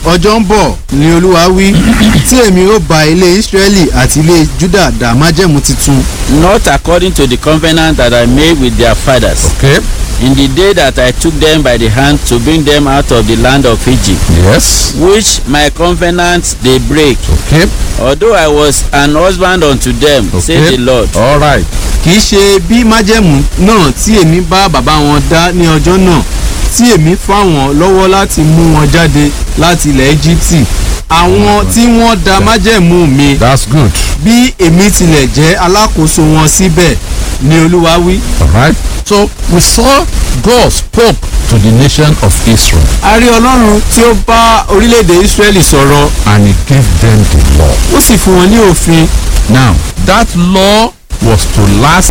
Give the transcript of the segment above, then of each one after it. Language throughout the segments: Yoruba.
ọjọ́ ń bọ̀ ni Olúwa wí tí èmi ó bá ilé Ísírẹ́lì àti ilé Júdà dá májẹ̀mú titun. Not according to the covenant that I made with their fathers. Okay. In the day that I took them by the hand to bring them out of the land of Egypt. Yes. Which my covenant they break. Okay. Although I was an husband unto them, says the Lord. All right. Kì í ṣe bí májẹ̀mú náà tí èmi bá bàbá wọn dá ní ọjọ́ náà tí èmi fà wọ́n lọ́wọ́ láti mú wọn jáde láti ilẹ̀ Íjíbítì. Àwọn tí wọ́n dá májẹ̀mú mi. That's good. Bí èmi tilẹ̀ jẹ́ alákòóso wọn síbẹ̀ ni Olúwa wí. All right. So we saw God spoke to the nation of Israel. A rí Ọlọ́run tí ó bá orílẹ̀-èdè Ísírẹ́lì sọ̀rọ̀. And he gave them the law. Ó sì fún wọn ní òfin. Now that law was to last.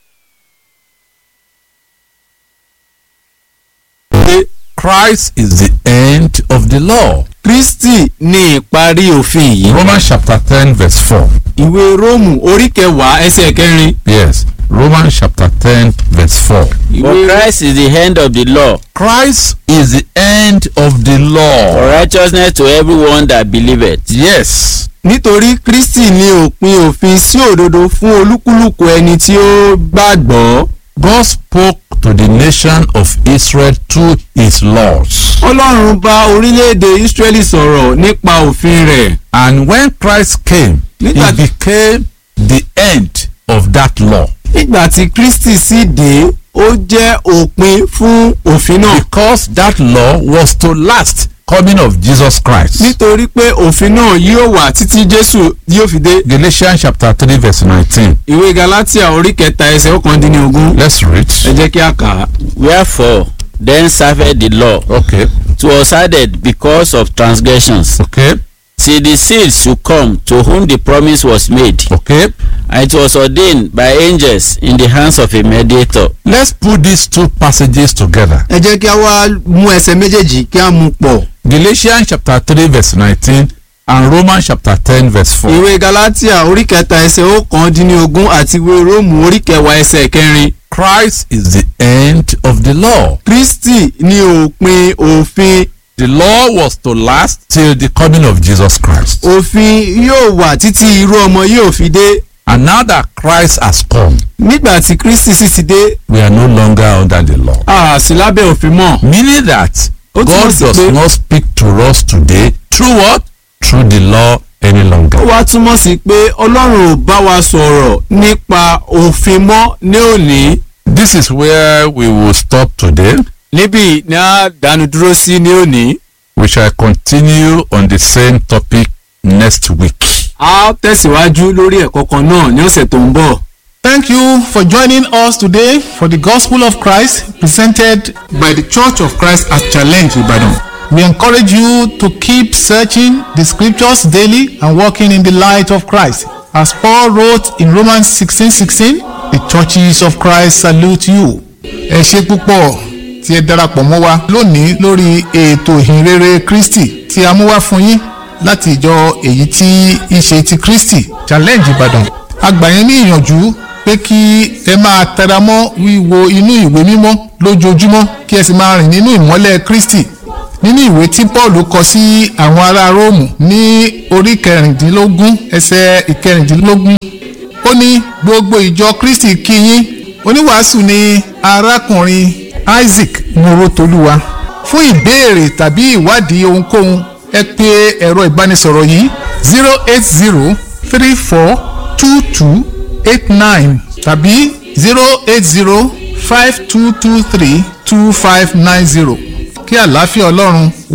Christ is the end of the law. Kristi ní ìparí òfin yìí. Romans chapter 10 verse 4. Ìwé Róòmù orí kẹwàá ẹsẹ̀ kẹrin. Yes. Romans chapter 10 verse 4. But Christ is the end of the law. Christ is the end of the law. For righteousness to everyone that believeth. Yes. Nítorí Kristi ní òpin òfin sí òdodo fún olúkúlùkù ẹni tí ó gbàgbọ́. God spoke to the nation of Israel through his laws. Ọlọ́run bá orílẹ̀-èdè Ísírẹ́lì sọ̀rọ̀ nípa òfin rẹ̀. And when Christ came, he became the end of that law. Nígbà tí Kristi sì dé, ó jẹ́ òpin fún òfin náà. Because that law was to last coming of Jesus Christ. Nítorí pé òfin náà yóò wà títí Jésù yóò fi dé. Galatians chapter 3 verse 19. Ìwé Gálátíà orí kẹta ẹsẹ̀ ọ̀kàndínlógún. Let's read. Ẹ jẹ́ kí a kà á. Wherefore then served the law. Okay. To us added because of transgressions. Okay. Till the seed should come to whom the promise was made. Okay. And it was ordained by angels in the hands of a mediator. Let's put these two passages together. Ẹ jẹ́ kí a wá mú ẹsẹ̀ méjèèjì kí a mú pọ̀. Galatians chapter 3 verse 19 and Romans chapter 10 verse 4. Ìwé Gálátíà orí kẹta ẹsẹ̀ ọ̀kàndínlógún àti ìwé Róòmù orí kẹwàá ẹsẹ̀ kẹrin. Christ is the end of the law. Kristi ní òpin òfin. The law was to last till the coming of Jesus Christ. Òfin yóò wà títí irú ọmọ yóò fi dé. And now that Christ has come, Nígbà tí Kristi sì ti dé, we are no longer under the law. a sì lábẹ́ òfin mọ́. Meaning that Ó túmọ̀ God sí does pé- not speak to us today through what? Through the law any longer. Ó wá túmọ̀ sí pé Ọlọ́run ò bá wa sọ̀rọ̀ nípa òfin mọ́ ní òní. This is where we will stop today. Níbí ni a dánu dúró sí ní òní. We shall continue on the same topic next week. A tẹ̀síwájú lórí ẹ̀kọ́ kan náà ní ọ̀sẹ̀ tó ń bọ̀. Thank you for joining us today for the Gospel of Christ presented by the Church of Christ at Challenge Ibadan. We encourage you to keep searching the scriptures daily and walking in the light of Christ. As Paul wrote in Romans 16:16, the churches of Christ salute you. Ẹ ṣé púpọ̀ tí ẹ darapọ̀ mọ́ wa lónìí lórí ètò ìhìnrere Kristi tí a mú wá fún yín láti ìjọ èyí tí í ṣe ti Kristi Challenge Ìbàdàn. A gbà yín ní ìyànjú pé kí ẹ máa tẹra mọ́ wíwo inú ìwé mímọ́ lójoojúmọ́ kí ẹ sì máa rìn nínú ìmọ́lẹ̀ Kristi. Nínú ìwé tí Paul kọ sí àwọn ará Róòmù ní orí 16 ẹsẹ̀ 14, ó ní gbogbo ìjọ Kristi kí yín. Oníwàásù ni arákùnrin Isaac Morotoluwa. Fún ìbéèrè tàbí ìwádìí ohunkóhun ẹ pè ẹ̀rọ ìbánisọ̀rọ̀ yìí 080342289 tàbí 08052232590. Kí àlàáfíà Ọlọ́run